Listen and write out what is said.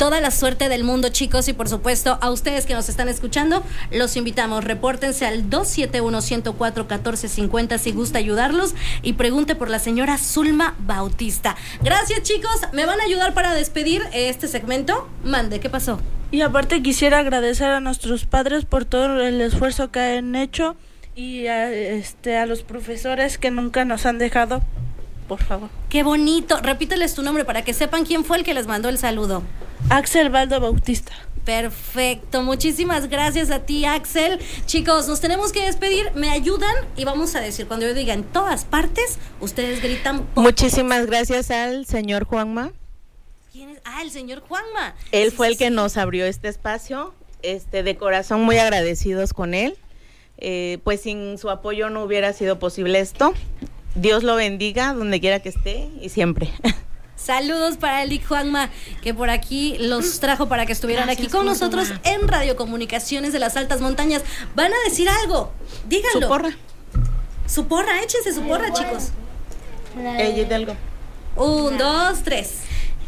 toda la suerte del mundo, chicos, y por supuesto a ustedes que nos están escuchando, los invitamos, repórtense al 271-104-1450 si gusta ayudarlos y pregunte por la señora Zulma Bautista. Gracias, chicos, ¿me van a ayudar para despedir este segmento? Mande, ¿qué pasó? Y aparte quisiera agradecer a nuestros padres por todo el esfuerzo que han hecho y a los profesores que nunca nos han dejado, por favor. Qué bonito, repíteles tu nombre para que sepan quién fue el que les mandó el saludo. Axel Baldo Bautista. Perfecto, muchísimas gracias a ti, Axel. Chicos, nos tenemos que despedir, me ayudan y vamos a decir, cuando yo diga en todas partes, ustedes gritan. Muchísimas gracias al señor Juanma. ¿Quién es? Ah, el señor Juanma. Él fue el que nos abrió este espacio, de corazón muy agradecidos con él. Pues sin su apoyo no hubiera sido posible esto. Dios lo bendiga donde quiera que esté y siempre. Saludos para el Juanma, que por aquí los trajo para que estuvieran Gracias, aquí con Juanma. nosotros en Radiocomunicaciones de las Altas Montañas. Van a decir algo, díganlo. Su porra. Su porra, échense su porra, chicos. Ella de algo. 1, 2, 3.